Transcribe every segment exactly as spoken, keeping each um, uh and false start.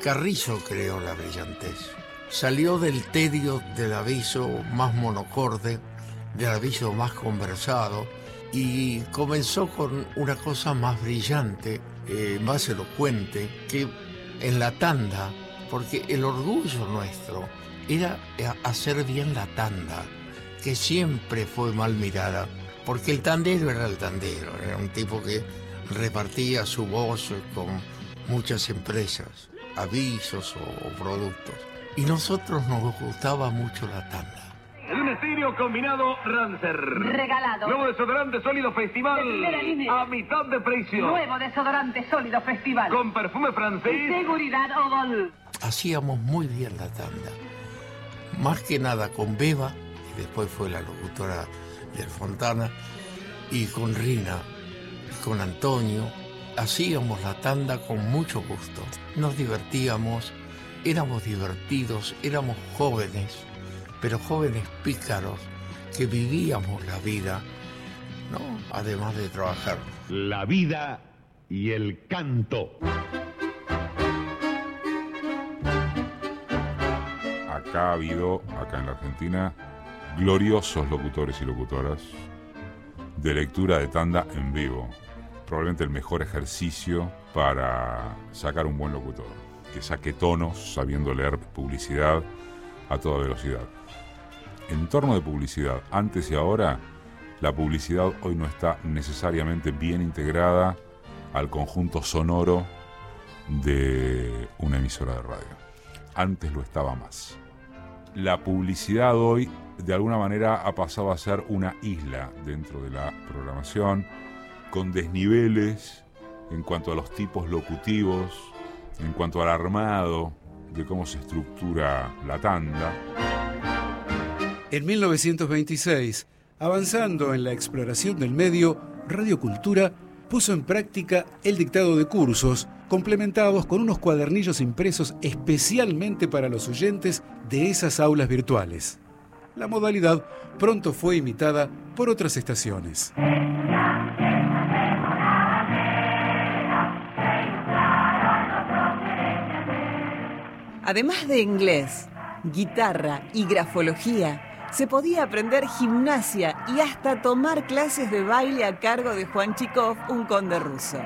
Carrizo creó la brillantez. Salió del tedio del aviso más monocorde, del aviso más conversado, y comenzó con una cosa más brillante, eh, más elocuente, que en la tanda, porque el orgullo nuestro era hacer bien la tanda, que siempre fue mal mirada, porque el tandero era el tandero, era un tipo que repartía su voz con muchas empresas, avisos o, o productos. Y nosotros nos gustaba mucho la tanda. En un estéreo combinado Rancer. Regalado. Nuevo desodorante sólido Festival. De primera línea. A mitad de precio. Nuevo desodorante sólido Festival. Con perfume francés. Y seguridad Odol. Hacíamos muy bien la tanda. Más que nada con Beba, y después fue la locutora del Fontana, y con Rina, y con Antonio. Hacíamos la tanda con mucho gusto. Nos divertíamos, éramos divertidos, éramos jóvenes, pero jóvenes pícaros que vivíamos la vida, ¿no? Además de trabajar. La vida y el canto. Acá ha habido, acá en la Argentina, gloriosos locutores y locutoras de lectura de tanda en vivo. Probablemente el mejor ejercicio para sacar un buen locutor, que saque tonos sabiendo leer publicidad a toda velocidad. En torno de publicidad, antes y ahora, la publicidad hoy no está necesariamente bien integrada al conjunto sonoro de una emisora de radio. Antes lo estaba más. La publicidad hoy, de alguna manera, ha pasado a ser una isla dentro de la programación, con desniveles en cuanto a los tipos locutivos, en cuanto al armado de cómo se estructura la tanda. En mil novecientos veintiséis, avanzando en la exploración del medio, Radio Cultura puso en práctica el dictado de cursos, complementados con unos cuadernillos impresos especialmente para los oyentes de esas aulas virtuales. La modalidad pronto fue imitada por otras estaciones. Además de inglés, guitarra y grafología, se podía aprender gimnasia y hasta tomar clases de baile a cargo de Juan Chikov, un conde ruso.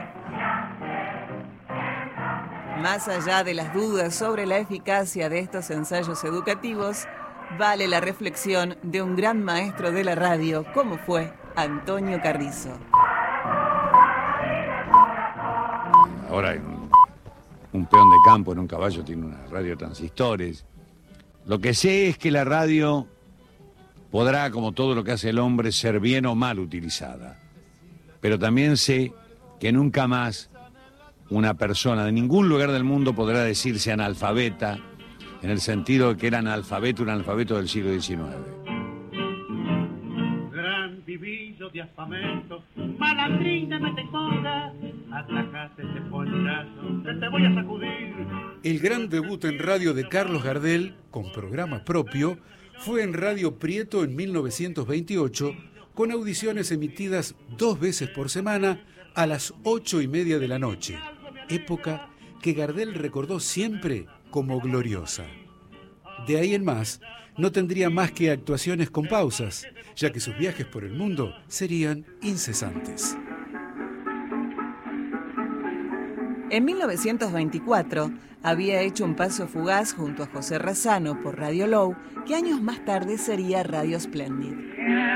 Más allá de las dudas sobre la eficacia de estos ensayos educativos, vale la reflexión de un gran maestro de la radio como fue Antonio Carrizo. Ahora hay un, un peón de campo en un caballo tiene una radio transistores. Lo que sé es que la radio podrá, como todo lo que hace el hombre, ser bien o mal utilizada. Pero también sé que nunca más una persona de ningún lugar del mundo podrá decirse analfabeta, en el sentido de que era analfabeto, un analfabeto del siglo diecinueve. Gran vivillo de afamento, malandrín de meteconda, atacate ese ponchazo, que te voy a sacudir. El gran debut en radio de Carlos Gardel, con programa propio, fue en Radio Prieto en mil novecientos veintiocho, con audiciones emitidas dos veces por semana a las ocho y media de la noche, época que Gardel recordó siempre como gloriosa. De ahí en más, no tendría más que actuaciones con pausas, ya que sus viajes por el mundo serían incesantes. En mil novecientos veinticuatro había hecho un paso fugaz junto a José Razzano por Radio Low, que años más tarde sería Radio Splendid.